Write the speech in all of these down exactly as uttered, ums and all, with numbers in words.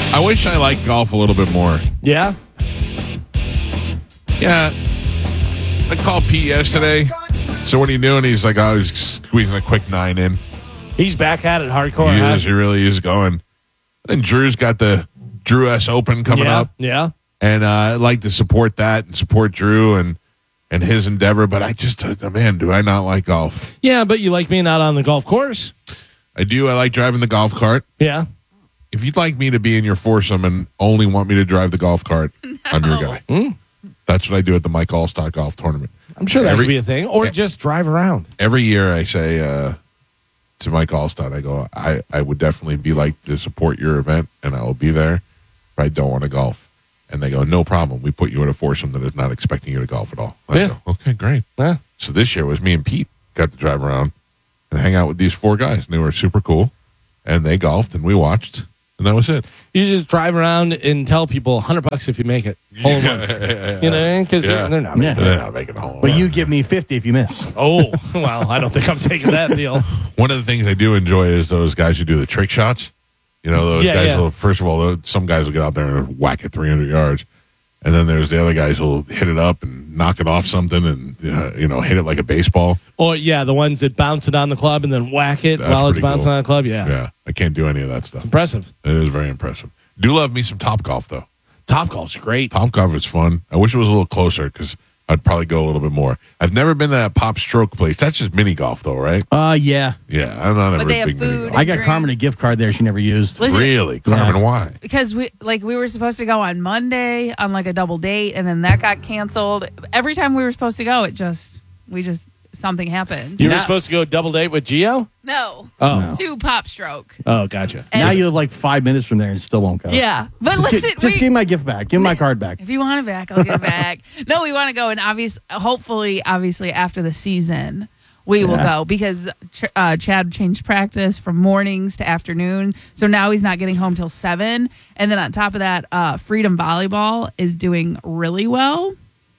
I wish I liked golf a little bit more. Yeah? Yeah. I called Pete yesterday. So what are you doing? He's like, I was squeezing a quick nine in. He's back at it hardcore. He huh? is. He really is going. Then Drew's got the Drew S Open coming yeah, up. Yeah. And uh, I'd like to support that and support Drew and, and his endeavor. But I just, uh, man, do I not like golf. Yeah, but you like being out on the golf course. I do. I like driving the golf cart. Yeah. If you'd like me to be in your foursome and only want me to drive the golf cart, no. I'm your guy. Mm. That's what I do at the Mike Allstott Golf Tournament. I'm sure that every, could be a thing. Or yeah. just drive around. Every year I say uh, to Mike Allstott, I go, I, I would definitely be like to support your event, and I will be there, but I don't want to golf. And they go, no problem. We put you in a foursome that is not expecting you to golf at all. I yeah. go, okay, great. Yeah. So this year was me and Pete got to drive around and hang out with these four guys, and they were super cool. And they golfed, and we watched, and that was it. You just drive around and tell people one hundred bucks if you make it. Hole in one. Yeah, yeah, yeah. You know, because Yeah. they're not Yeah. making They're it. not making a hole. But you give me fifty if you miss. Oh, well, I don't think I'm taking that deal. One of the things I do enjoy is those guys who do the trick shots. You know, those Yeah, guys yeah. will, first of all, some guys will get out there and whack it three hundred yards. And then there's the other guys who'll hit it up and knock it off something and, uh, you know, hit it like a baseball. Or, yeah, the ones that bounce it on the club and then whack it That's while it's pretty bouncing cool. on the club. Yeah. Yeah. I can't do any of that stuff. Impressive. It is very impressive. Do love me some Top Golf, though. Top golf's great. Top Golf is fun. I wish it was a little closer because I'd probably go a little bit more. I've never been to that Pop Stroke place. That's just mini golf, though, right? Uh, yeah. Yeah. I'm not ever But they a have big mini food golf. I got Drink. Carmen a gift card there she never used. Was it- Really? Carmen, Yeah. why? Because we like we were supposed to go on Monday on like a double date, and then that got canceled. Every time we were supposed to go, it just we just something happened. You were Now- supposed to go double date with Gio? No, Oh. No. to Pop Stroke. Oh, gotcha. And- Now you live like five minutes from there and still won't go. Yeah, but Just, listen, gi- just we, give me my gift back. Give me my card back. if you want it back, I'll get it back. No, we want to go, and obviously, hopefully, obviously after the season. We will Yeah. go because Ch- uh, Chad changed practice from mornings to afternoon. So now he's not getting home till seven. And then on top of that, uh, Freedom Volleyball is doing really well.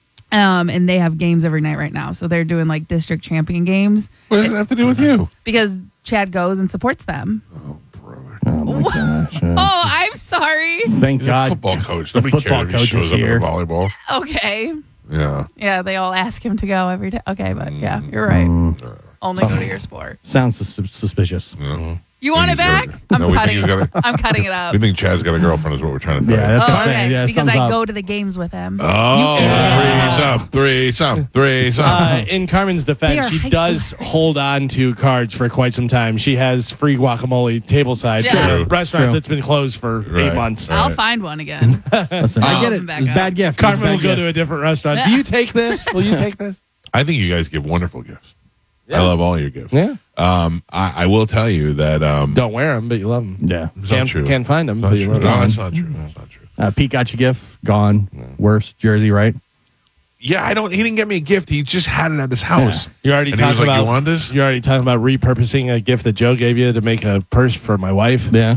Um, and they have games every night right now. So they're doing like district champion games What does it have to do with you? because Chad goes and supports them. Oh, brother. Oh my gosh. uh, Oh, I'm sorry. Thank He's a God. football coach. the Nobody football cares if he coach is shows up here. at volleyball. Okay. Yeah. Yeah, they all ask him to go every day. Okay, but yeah, you're right. Mm. Only go to your sport. Sounds sus- suspicious. yeah. You want it Think he's back? got- I'm No, we think cutting. he's got a- I'm cutting it up. We think Chad's got a girlfriend is what we're trying to think. Yeah, that's Oh, what I'm okay. saying. Yeah, because sums I up. go to the games with him. Oh, You idiots. threesome, threesome, threesome. Uh, in Carmen's They defense, are she high does schoolers. hold on to cards for quite some time. She has free guacamole tableside Yeah. at a True. restaurant True. that's been closed for Right. eight months. Right. I'll find one again. Listen, I I'll get open it. back It's a up. bad gift. Carmen It's a will bad go gift. to a different restaurant. Do you take this? Will you take this? I think you guys give wonderful gifts. Yeah. I love all your gifts. Yeah. Um, I, I will tell you that um, Don't wear them, but you love them. Yeah. it's not Can't, true. can't find them, It's not but you true. love No, them. that's not true. That's not true. Uh, Pete got your gift. Gone. Worst jersey, right? Yeah, I don't. He didn't get me a gift. He just had it at his house. You're already And he was talking like, about "You want this?" You're already talking about repurposing a gift that Joe gave you to make a purse for my wife. Yeah.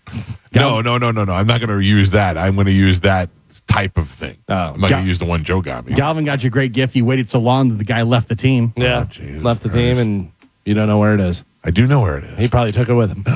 No, no, no, no, no. I'm not going to use that. I'm going to use that type of thing. Oh. I'm not Gal- going to use the one Joe got me. Galvin got you a great gift. You waited so long that the guy left the team. Yeah, Oh, Jesus left the Christ. team, and you don't know where it is. I do know where it is. He probably took it with him.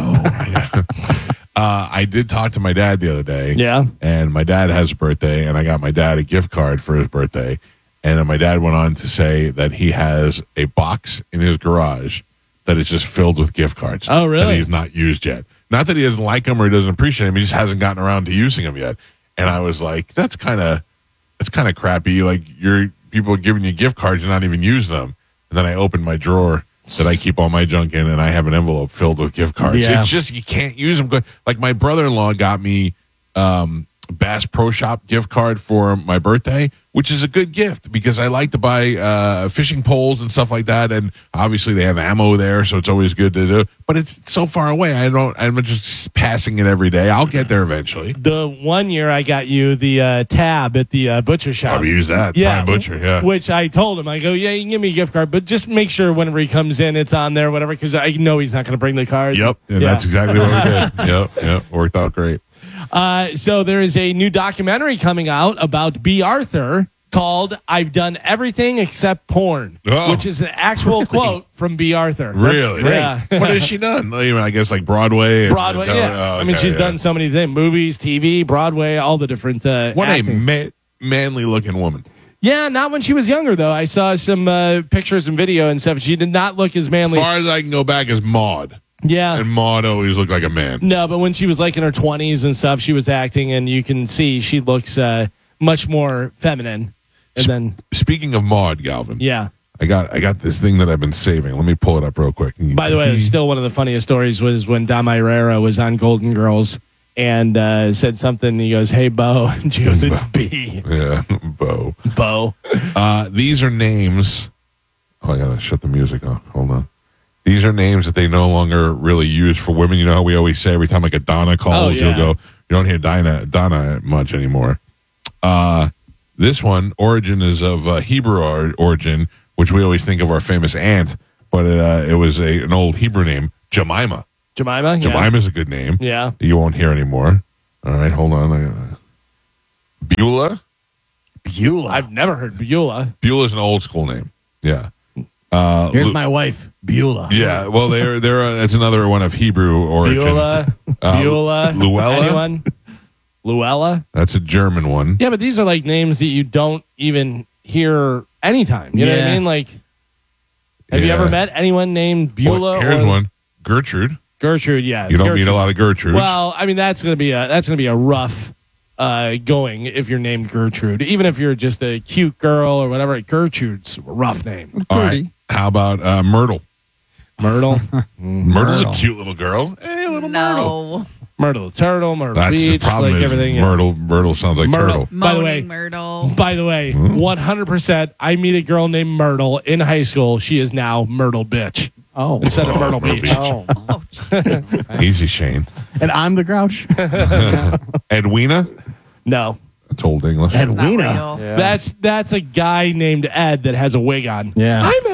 Uh, I did talk to my dad the other day. Yeah. And my dad has a birthday, and I got my dad a gift card for his birthday. And then my dad went on to say that he has a box in his garage that is just filled with gift cards. Oh, really? That he's not used yet. Not that he doesn't like them or he doesn't appreciate them. He just hasn't gotten around to using them yet. And I was like, that's kind of that's kind of crappy. Like, you're people are giving you gift cards and not even use them. And then I opened my drawer that I keep all my junk in, and I have an envelope filled with gift cards. Yeah. It's just you can't use them. Like, my brother-in-law got me um, Bass Pro Shop gift card for my birthday, which is a good gift because I like to buy uh, fishing poles and stuff like that, and obviously they have ammo there, so it's always good to do. But it's so far away. I don't. I'm just passing it every day. I'll get there eventually. The one year I got you the uh, tab at the uh, butcher shop. I'll use that. Yeah, Prime Butcher. Yeah. Which I told him, I go, yeah, you can give me a gift card, but just make sure whenever he comes in, it's on there, whatever, because I know he's not going to bring the card. Yep. And Yeah. that's exactly what we did. Yep. Yep. Worked out great. Uh, so there is a new documentary coming out about B. Arthur called "I've Done Everything Except Porn," Oh. which is an actual quote from B. Arthur. Really? great. Yeah. What has she done? Like, I guess like Broadway. and- Broadway, and- yeah. oh, I mean, okay, she's yeah. done so many things: movies, T V, Broadway, all the different. Uh, What acting. a ma- manly looking woman. Yeah, not when she was younger though. I saw some uh, pictures and video and stuff. She did not look as As manly. far as I can go back as Maud. yeah. And Maud always looked like a man. No, but when she was like in her twenties and stuff, she was acting, and you can see she looks uh, much more feminine. And then, Speaking of Maud, Galvin, yeah. I got I got this thing that I've been saving. Let me pull it up real quick. By the way, still one of the funniest stories was when Dom Irera was on Golden Girls and uh, said something. He goes, "Hey, Bo," and she goes, "It's B, Yeah, Bo. Bo." Uh, these are names. Oh, I gotta shut the music off. Hold on. These are names that they no longer really use for women. You know how we always say every time like a Donna calls, Oh, yeah. you'll go. You don't hear Dinah, Donna much anymore. Uh, this one origin is of uh, Hebrew or- origin, which we always think of our famous aunt, but uh, it was a an old Hebrew name, Jemima. Jemima? Yeah. Jemima's a good name. Yeah. You won't hear anymore. All right, hold on. I gotta- Beulah. Beulah. I've never heard Beulah. Beulah's an old school name. Yeah. Uh, Here's Lu- my wife, Beulah. Yeah, well, they're they're uh, it's another one of Hebrew origin. Beulah. Uh, Beulah. Luella? Anyone? Luella? That's a German one. Yeah, but these are like names that you don't even hear anytime. You know what I Yeah. mean? Like, have you Yeah. ever met anyone named Beulah? Well, here's or one, Gertrude. Gertrude, yeah. You don't Gertrude. meet a lot of Gertrudes. Well, I mean, that's gonna be a that's gonna be a rough uh, going if you're named Gertrude. Even if you're just a cute girl or whatever, Gertrude's a rough name. All right. How about uh, Myrtle? Myrtle, Myrtle's a cute little girl. Hey, little Myrtle. No. Myrtle Turtle, Myrtle That's Beach, the problem. like is everything. yeah. Myrtle, Myrtle sounds like Myrtle. turtle. By the Moaning way- Myrtle. By the way, Hmm? one hundred percent. I meet a girl named Myrtle in high school. She is now Myrtle Bitch Oh. instead of Oh, Myrtle Myrtle Beach. Beach. Oh. Oh, jeez. Easy, Shane. And I'm the grouch. Edwina. No, That's old English. It's not Edwina. real. Yeah. that's that's a guy named Ed that has a wig on. Yeah. I'm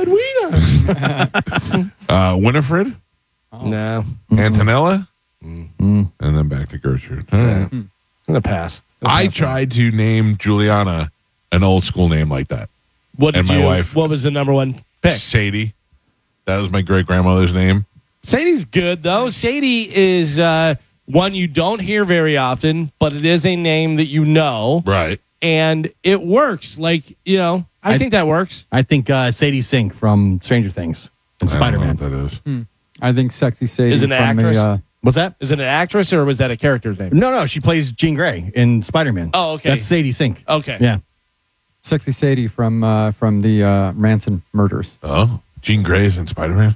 Edwina. Uh, Winifred. No, Antonella. Mm. And then back to Gertrude. All right. I'm gonna pass. I'm I passing. tried to name Juliana an old school name like that. What did and my you? wife. What was the number one pick? Sadie. That was my great grandmother's name. Sadie's good though. Sadie is uh, one you don't hear very often, but it is a name that you know, Right. and it works. Like you know, I, I- think that works. I think uh, Sadie Sink from Stranger Things and I don't Spider know Man. what that is. I think Sexy Sadie Is it an from actress? the, uh, What's that? Is it an actress or was that a character's name? No, no, she plays Jean Grey in Spider Man. Oh, okay. That's Sadie Sink. Okay. Yeah. Sexy Sadie from uh, from the uh, Ranson murders. Oh, Jean Grey's in Spider Man.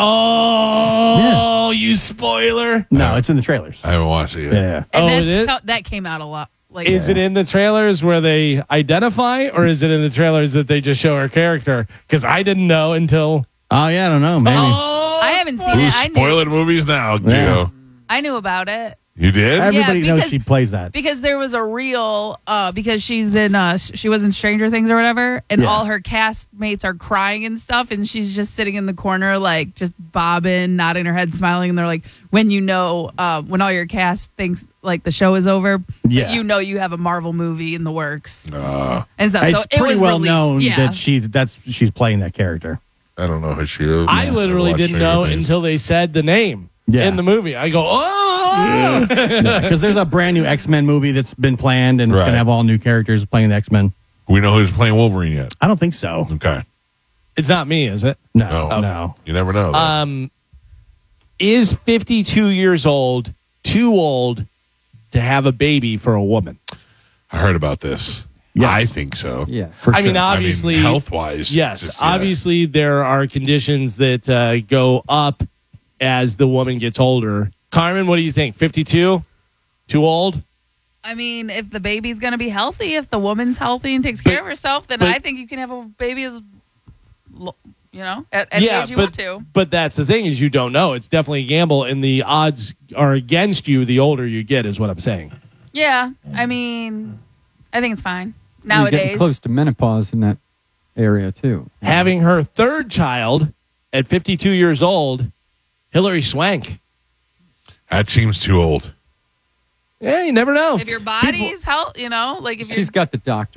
Oh, you spoiler! No, it's in the trailers. I haven't watched it yet. Yeah. And Oh, that's it is? how- that came out a lot. Like, Is it in the trailers where they identify, or is it in the trailers that they just show her character? Because I didn't know until. Oh, yeah, I don't know. Maybe. Oh, I haven't seen Who's it. I knew. spoiling movies now, Gio? Yeah. I knew about it. You did? Everybody Yeah, knows because- she plays that. Because there was a real, uh, because she's in, uh, she was in Stranger Things or whatever, and Yeah. all her castmates are crying and stuff, and she's just sitting in the corner, like just bobbing, nodding her head, smiling, and they're like, when you know, uh, when all your cast thinks like the show is over, Yeah. you know you have a Marvel movie in the works Uh, and stuff. It's so it pretty was well released. known yeah. that she's that's she's playing that character. I don't know who she is. I literally watched didn't Stranger know Things. until they said the name Yeah. in the movie. I go, oh, Because there's a brand new X Men movie that's been planned, and it's Right. going to have all new characters playing the X Men. We know who's playing Wolverine yet. I don't think so. Okay. it's not me, is it? No, No. no. You never know. though. Um, is fifty-two years old too old to have a baby for a woman? I heard about this. Yes. I think so. Yes. For I mean, sure. obviously, health wise. yes, obviously there are conditions that uh, go up as the woman gets older. Carmen, what do you think? fifty-two? Too old? I mean, if the baby's going to be healthy, if the woman's healthy and takes care But- of herself, then but- I think you can have a baby as, lo- you know, at any yeah, age you but, want to. but that's the thing is you don't know. It's definitely a gamble, and the odds are against you the older you get, is what I'm saying. Yeah, I mean, I think it's fine You're getting nowadays. close to menopause in that area too. Having her third child at fifty-two years old, Hillary Swank. That seems too old. Yeah, you never know. If your body's health, you know, like if She's you're, got the doctors.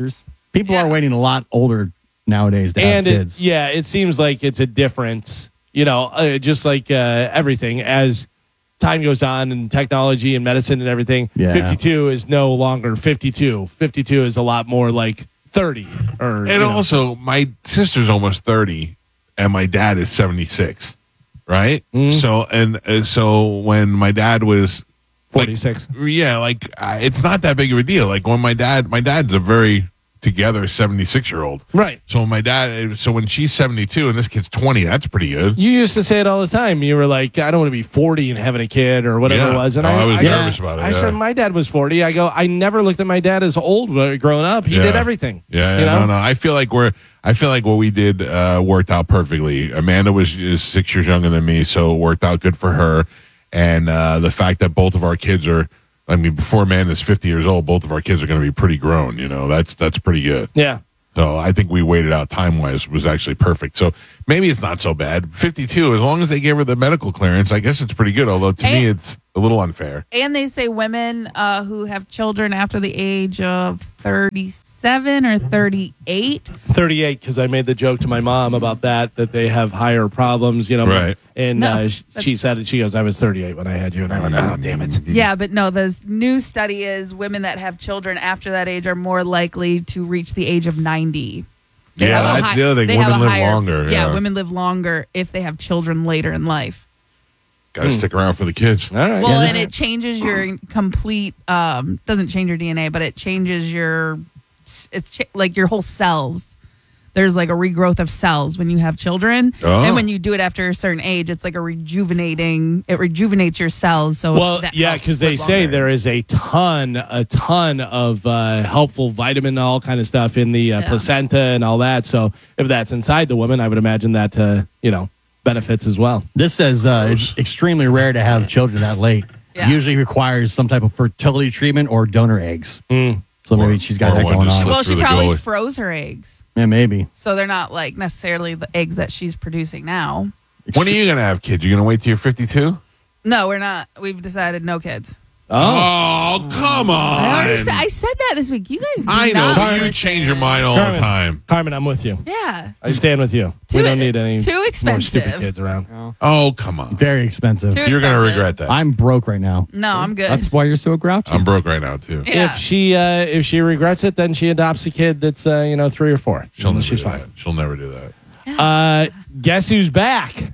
People Yeah. are waiting a lot older nowadays to and have it, kids. yeah, it seems like it's a difference, you know, uh, just like uh, everything as time goes on and technology and medicine and everything. Yeah. fifty-two is no longer fifty-two. fifty-two is a lot more like thirty. Or And you know. also, my sister's almost thirty, and my dad is seventy-six, right? Mhm. So, and uh, so when my dad was like, forty-six. yeah, like uh, it's not that big of a deal. Like when my dad, my dad's a very together seventy-six year old. Right. So my dad, so when she's seventy-two and this kid's twenty, that's pretty good. You used to say it all the time. You were like, I don't want to be forty and having a kid or whatever Yeah. it was. And Oh, I was I, nervous about it, I yeah. said, my dad was forty. I go, I never looked at my dad as old uh, growing up. He Yeah. did everything. Yeah, yeah You know? no, no. I feel like we're. I feel like what we did uh, worked out perfectly. Amanda was is six years younger than me, so it worked out good for her. And uh, the fact that both of our kids are, I mean, before Amanda's fifty years old, both of our kids are going to be pretty grown. You know, that's that's pretty good. Yeah. So I think we waited out time wise was actually perfect. So maybe it's not so bad. fifty-two, as long as they gave her the medical clearance, I guess it's pretty good. Although to me, And- it's a little unfair. And they say women uh, who have children after the age of thirty-seven or thirty-eight. thirty-eight, because I made the joke to my mom about that, that they have higher problems, you know. Right. And No, uh, sh- she said it. She goes, I was thirty-eight when I had you. And I went, oh, damn it. Yeah, but no, the new study is women that have children after that age are more likely to reach the age of ninety. They Yeah, have a that's hi- the other thing. they have Women a live higher- longer, yeah. women live longer if they have children later in life. Got to stick around for the kids. All right. Well, Yeah, and this- it changes your complete. Um, doesn't change your D N A, but it changes your. It's cha- like your whole cells. There's like a regrowth of cells when you have children, Oh. and when you do it after a certain age, it's like a rejuvenating. It rejuvenates your cells. So Well, that yeah, helps because they live say longer. there is a ton, a ton of uh, helpful vitamin, all kind of stuff in the uh, Yeah. placenta and all that. So if that's inside the woman, I would imagine that uh, you know benefits as well. This says uh, Gross. it's extremely rare to have children that late. Yeah. Usually requires some type of fertility treatment or donor eggs. Mm. So maybe Or- she's got or that one going just on. slip Well, through she the probably goalie. froze her eggs, Yeah, maybe. so they're not like necessarily the eggs that she's producing now. When are you going to have kids? You going to wait till you're fifty-two? No, we're not. We've decided no kids. Oh, Oh, come on. I already said, I said that this week. You guys, do I know, not but you listen. change your mind all the Carmen. time. Carmen, I'm with you. Yeah, I stand with you. Too- we don't need any too more expensive. stupid kids around. Oh, come on. Very expensive. Too You're going to expensive. regret that. I'm broke right now. No, I'm good. That's why you're so grouchy. I'm broke right now, too. yeah. If she uh, if she regrets it, then she adopts a kid that's uh, you know three or four. She'll And never she's do fine. that. She'll never do that. Uh, guess who's back?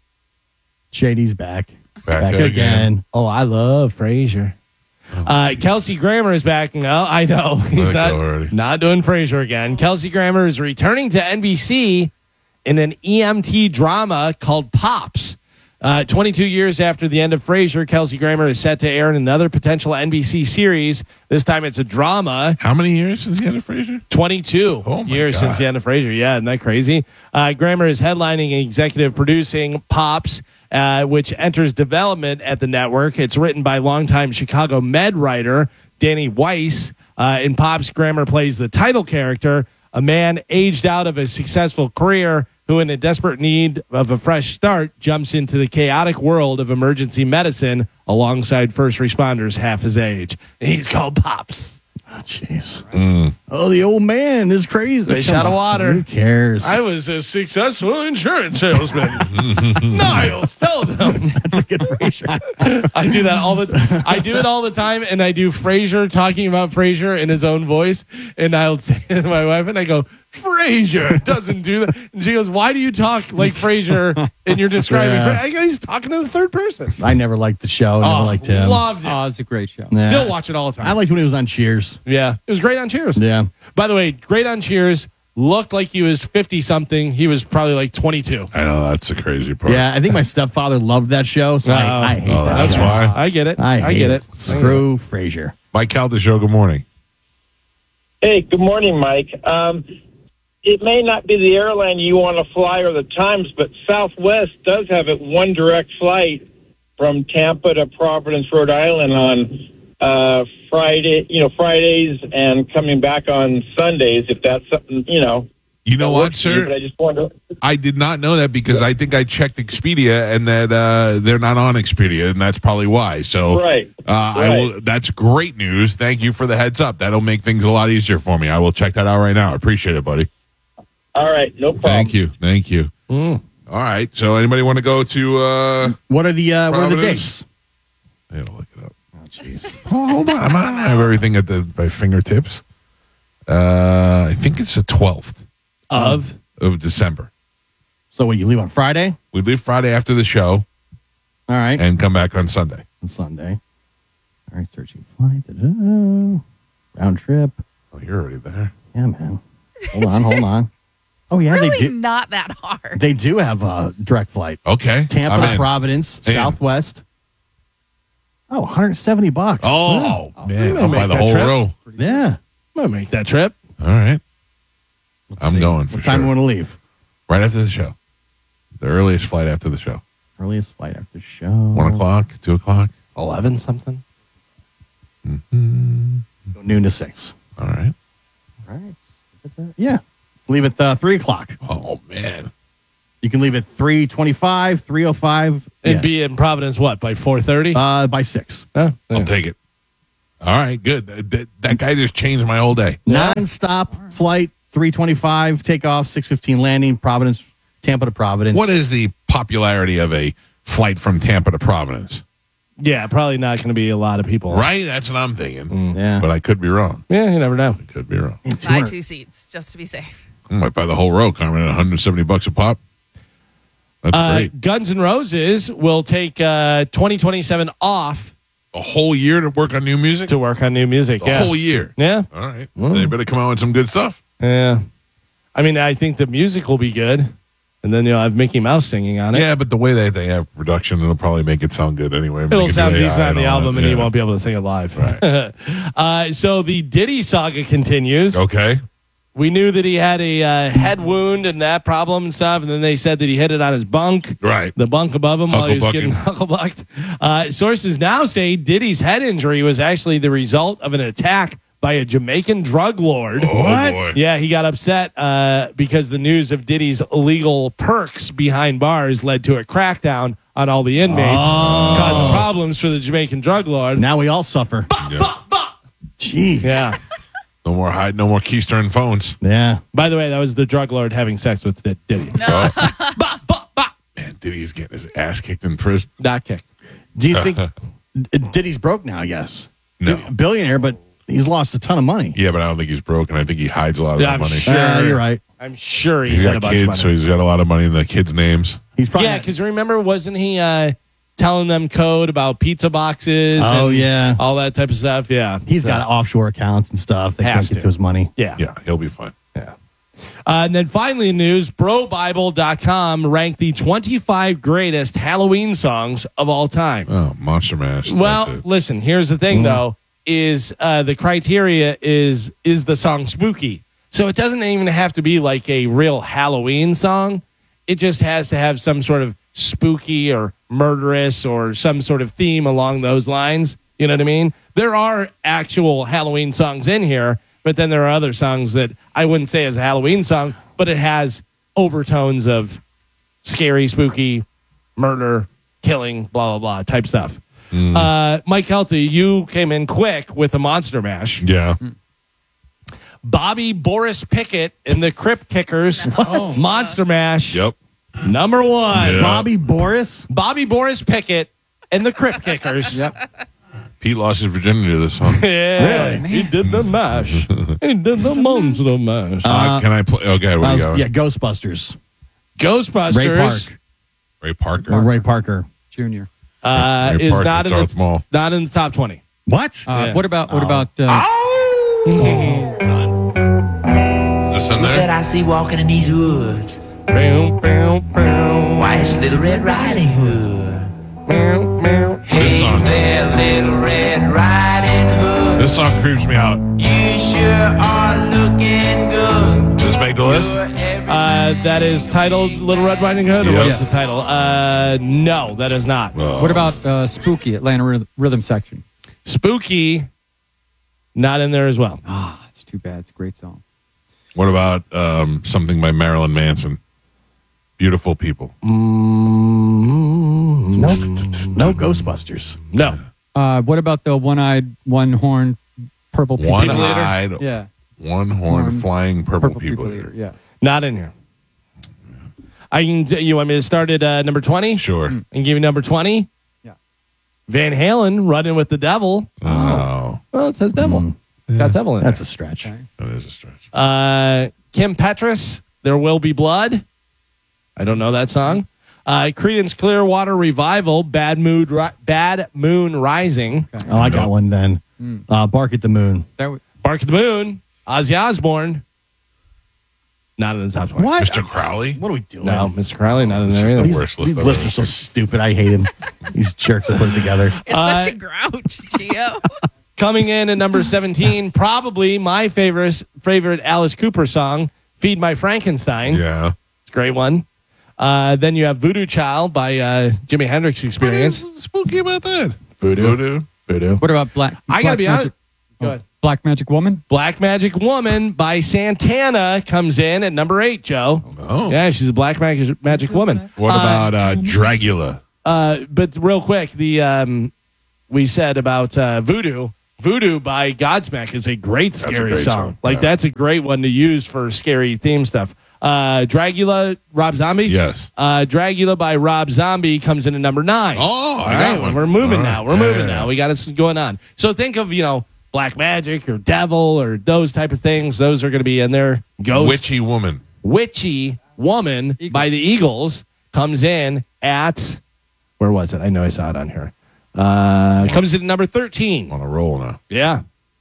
Shady's back. Back again. again. Oh, I love Frasier. Uh, Kelsey Grammer is back. No, I know he's Let it not go already. not doing Frasier again. Kelsey Grammer is returning to N B C in an E M T drama called Pops. Uh, twenty-two years after the end of Frasier, Kelsey Grammer is set to air in another potential N B C series. This time it's a drama. How many years since the end of Frasier? twenty-two Oh, my years God. since the end of Frasier. Yeah, isn't that crazy? Uh, Grammer is headlining and executive producing Pops, uh, which enters development at the network. It's written by longtime Chicago Med writer Danny Weiss. Uh, in Pops, Grammer plays the title character, a man aged out of a successful career who, in a desperate need of a fresh start, jumps into the chaotic world of emergency medicine alongside first responders half his age. And he's called Pops. Oh, jeez. Oh, the old man is crazy. Fish Come out of on. water. Who cares? I was a successful insurance salesman. Niles, tell them. That's a good Frasier. I do that all the I do it all the time, and I do Frasier talking about Frasier in his own voice, and I'll say to my wife, and I go, Frasier doesn't do that. And she goes, why do you talk like Frasier and you're describing Yeah. Fra-" I go, he's talking to the third person. I never liked the show. Never Oh, liked him. loved it. Oh, it's a great show. Yeah. Still watch it all the time. I liked when he was on Cheers. yeah. It was great on Cheers. Yeah. By the way, great on Cheers. Looked like he was fifty something. He was probably like twenty-two. I know, that's the crazy part. Yeah, I think my stepfather loved that show, so Oh. I, I hate Oh, that that's show. why. I get it. I, I, hate get it. Screw Frasier. Mike Calda Show, good morning. Hey, good morning, Mike. Um, it may not be the airline you want to fly or the times, but Southwest does have a one direct flight from Tampa to Providence, Rhode Island on uh, Friday, you know, Fridays and coming back on Sundays, if that's something, you know, You know that what, works for you, sir? but I just wanted to. I did not know that because I think I checked Expedia and that uh, they're not on Expedia, and that's probably why. So, Right. uh, I Right. will. That's great news. Thank you for the heads up. That'll make things a lot easier for me. I will check that out right now. I appreciate it, buddy. All right, no problem. Thank you. Thank you. All right. So, anybody want to go to? Uh, What are the uh, what are the Providence? dates? I gotta look it up. Oh, jeez. Oh, hold on. I'm not, I have everything at the my fingertips. Uh, I think it's the twelfth Of of December. So what, you leave on Friday? We leave Friday after the show All right. and come back on Sunday. On Sunday. All right, searching flight. Da-da. Round trip. Oh, you're already there. Yeah, man. Hold on, hold on. Oh yeah, really they do. not that hard. They do have a direct flight. Okay. Tampa, I'm in. Providence, In. Southwest. Oh, one hundred seventy bucks. Oh, man. I'll I'll buy make the that whole trip. row. Yeah. I'm gonna make that trip. All right. Let's I'm see. going for What time sure. do you want to leave? Right after the show. The earliest flight after the show. Earliest flight after the show. One o'clock, two o'clock. Eleven something. Go noon to six. All right. All right. Yeah. Leave at uh, three o'clock. Oh, man. You can leave at three twenty-five, three oh five. And yeah. be in Providence what by four thirty? uh, by six. Huh? I'll Yeah. take it. All right. Good. That, that, that guy just changed my whole day. Non-stop flight, three twenty-five, takeoff, six fifteen landing, Providence, Tampa to Providence. What is the popularity of a flight from Tampa to Providence? Yeah, probably not going to be a lot of people. Right? That's what I'm thinking. Yeah. But I could be wrong. Yeah, you never know. Could be wrong. Buy two seats just to be safe. I might buy the whole row, Carmen, at one hundred seventy bucks a pop. That's Uh, great. Guns N' Roses will take uh, twenty twenty-seven off A whole year to work on new music? to work on new music. A yeah. whole year. Yeah. All right. They better come out with some good stuff. Yeah. I mean, I think the music will be good. And then you'll have Mickey Mouse singing on it. Yeah, but the way that they have production, it'll probably make it sound good anyway. It'll Make it sound A I decent on the all album, that. and you Yeah. won't be able to sing it live. Right. uh, so the Diddy saga continues. Okay. We knew that he had a uh, head wound and that problem and stuff, and then they said that he hit it on his bunk. Right. The bunk above him while he was Hucklebucking. getting hucklebucked. Uh, sources now say Diddy's head injury was actually the result of an attack by a Jamaican drug lord. Oh, boy. Yeah, he got upset uh, because the news of Diddy's illegal perks behind bars led to a crackdown on all the inmates, causing problems for the Jamaican drug lord. Now we all suffer. Yeah. Jeez. Yeah. No more hide, no more keystern phones. Yeah. By the way, that was the drug lord having sex with Did- Diddy. Oh. Man, Diddy's getting his ass kicked in prison. Not kicked. Do you think D- Diddy's broke now, I guess? No. Billionaire, but he's lost a ton of money. Yeah, but I don't think he's broken. I think he hides a lot of Yeah, that I'm money. sure. Uh, you're right. I'm sure he He's had a got bunch kids, of so money. he's got a lot of money in the kids' names. He's probably Yeah, because remember, wasn't he uh, telling them code about pizza boxes? Oh, and yeah. all that type of stuff. Yeah, he's So, got offshore accounts and stuff. They Has can't get to. to his money. Yeah, Yeah, he'll be fine. yeah. Uh, and then finally, in news, Bro Bible dot com ranked the twenty-five greatest Halloween songs of all time. Oh, Monster Mash. that's Well, it. listen, here's the thing, though, is uh, the criteria is is the song spooky. So it doesn't even have to be like a real Halloween song. It just has to have some sort of spooky or murderous or some sort of theme along those lines. You know what I mean? There are actual Halloween songs in here, but then there are other songs that I wouldn't say is a Halloween song, but it has overtones of scary, spooky, murder, killing, blah, blah, blah type stuff. Uh, Mike Kelty, you came in quick with a Monster Mash. yeah. Bobby Boris Pickett and the Crypt Kickers. Monster Mash. Yep. Number one. Yeah. Bobby Boris? Bobby Boris Pickett and the Crypt Kickers. Yep. Pete lost his virginity to this song. Yeah. He did the mash. He did the Monster Mash. Uh, can I play? Okay, what That do you was- got? yeah, Ghostbusters. Ghostbusters Ray Park. Ray Parker. Or Ray Parker. Junior. uh, Ray is Park not with in, Darth the, Maul. not in the top twenty. What? Uh, Yeah. What about what about? Uh, Is this in What's that there? I see walking in these woods? Bow, bow, bow. Why, it's Little Red Riding Hood. Meow, meow. This song. There, Little Red Riding Hood. This song creeps me out. You sure are looking good. Does this make the list? Uh, that is titled Little Red Riding Hood? Or Yes. what's the title? Uh, no, that is not. Oh. what about uh, Spooky Atlanta Rhythm, Rhythm Section? Spooky, not in there as well. Ah, it's too bad. It's a great song. What about um, something by Marilyn Manson? Beautiful People. Mm, No, no Ghostbusters. no. Uh, what about the one-eyed, one-horned purple people? One eater? eyed, Yeah. one horn Horn- flying purple, Purple people. people eater. Yeah. Not in here. I can. You want me to start at uh, number twenty? Sure. And give you number twenty? Yeah. Van Halen, Running with the Devil. Oh, Well, it says devil. Mm. It's got devil in That's it. a stretch. Okay. that is a stretch. Uh, Kim Petras, There Will Be Blood. I don't know that song. Uh, Creedence Clearwater Revival, Bad Mood, Ri- Bad Moon Rising. Oh, I got one then. Uh, Bark at the Moon. That w- Bark at the Moon, Ozzy Osbourne. Not in the top twenty. What? Mister Crowley? What are we doing? No, Mister Crowley, not in there either. The These, worst list these I've lists ever are so stupid. I hate them. These jerks that put it together. You're Uh, such a grouch, Gio. Coming in at number seventeen, probably my favorite favorite Alice Cooper song, Feed My Frankenstein. Yeah. It's a great one. Uh, then you have Voodoo Child by uh, Jimi Hendrix Experience. What is spooky about that? Voodoo. Voodoo. Voodoo. What about Black? I gotta Black be Magic, honest. Go ahead. Black Magic Woman. Black Magic Woman by Santana comes in at number eight, Joe. Oh. Yeah, she's a Black Magic, magic Woman. What Uh, about uh, Dragula? Uh, but real quick, the um, we said about uh, Voodoo. Voodoo by Godsmack is a great a scary great song. song, Like yeah. that's a great one to use for scary theme stuff. Uh, Dragula, Rob Zombie. Yes. Uh, Dragula by Rob Zombie comes in at number nine. Oh, All I right, got one. we're moving All now. right. We're Yeah, moving yeah, now. yeah. We got us going on. So think of you know Black Magic or Devil or those type of things. Those are going to be in there. Ghost, Witchy Woman. Witchy Woman Eagles. by the Eagles comes in at where was it? I know I saw it on here. Uh, comes in at number thirteen. On a roll now. Yeah.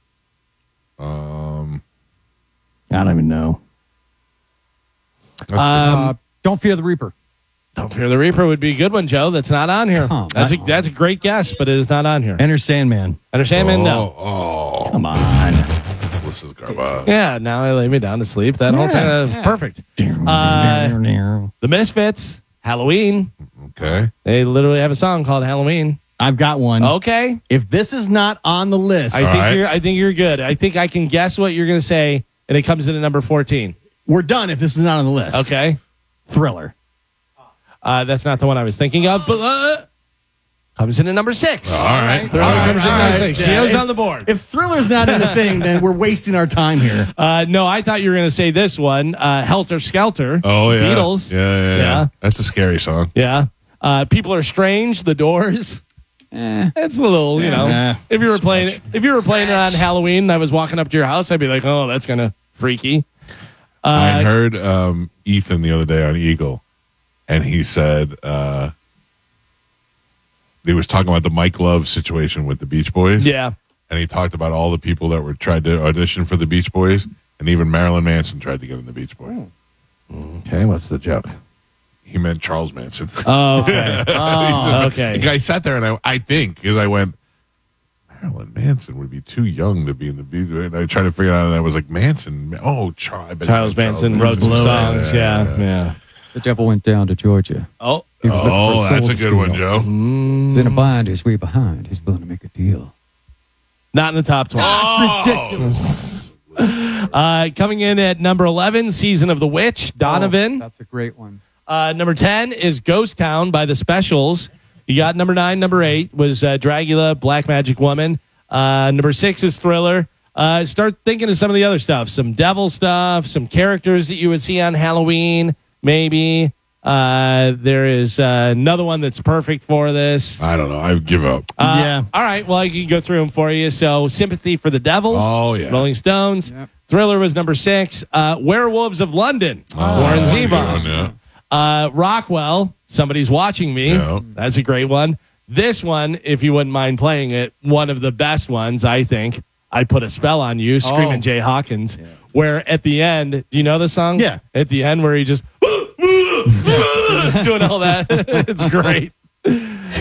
Um, I don't even know. Um, Uh, Don't Fear the Reaper. Don't Fear the Reaper would be a good one, Joe. That's not on here. Come That's a on. that's a great guess, but it is not on here. Enter Sandman. Understand, man? No. Oh, Come on. oh, this is garbage. Yeah. Now I lay me down to sleep. That whole Yeah. thing is perfect. Uh, The Misfits, Halloween. Okay. They literally have a song called Halloween. I've got one. Okay. If this is not on the list, I All think right. you're. I think you're good. I think I can guess what you're going to say, and it comes in at number fourteen. we're done if this is not on the list. Okay. Thriller. Uh, that's not the one I was thinking of, but uh, comes in at number six. All right. Thriller All right. comes in at All number right. six. Yeah, Gio's if- on the board. If Thriller's not in the thing, then we're wasting our time here. Uh, no, I thought you were going to say this one, uh, Helter Skelter. Oh, yeah. Beatles. Yeah, yeah, yeah. Yeah. That's a scary song. Yeah. Uh, People Are Strange, The Doors. Eh. It's a little, you know. Yeah. If you were playing it, if you were playing it on Halloween and I was walking up to your house, I'd be like, oh, that's kind of freaky. I Uh, heard um, Ethan the other day on Eagle, and he said uh, he was talking about the Mike Love situation with the Beach Boys. yeah. And he talked about all the people that were tried to audition for the Beach Boys, and even Marilyn Manson tried to get in the Beach Boys. Okay, what's the joke? He meant Charles Manson. Oh, okay. oh, okay. Like, I sat there and I, I think, because I went, Marilyn Manson would be too young to be in the Beach Boys. And I tried to figure it out, and I was like, Manson. Oh, Char- I bet Charles he meant Manson wrote some Manson. songs. Yeah, yeah. The devil went down to Georgia. Oh, He was looking for Oh, soul that's a to good one, steal. Joe. He's in a bind. He's way behind. He's willing to make a deal. not in the top twenty. Uh, coming in at number eleven, Season of the Witch, Donovan. Oh, that's a great one. Uh, number ten is Ghost Town by the Specials. You got number nine, number eight was uh, Dragula, Black Magic Woman. Uh, number six is Thriller. Uh, start thinking of some of the other stuff, some devil stuff, some characters that you would see on Halloween, maybe. Uh, there is uh, another one that's perfect for this. I don't know. I give up. Uh, Yeah. All right. Well, I can go through them for you. So, Sympathy for the Devil. Oh, yeah. Rolling Stones. Yep. Thriller was number six. Uh, Werewolves of London. Oh, Warren that's a good Zevon. one, yeah. Uh, Rockwell, Somebody's Watching Me. Yeah. That's a great one. This one, if you wouldn't mind playing it, one of the best ones, I think. I Put a Spell on You, Screaming Oh. Jay Hawkins, where at the end, do you know the song? Yeah. At the end where he just doing all that. It's great.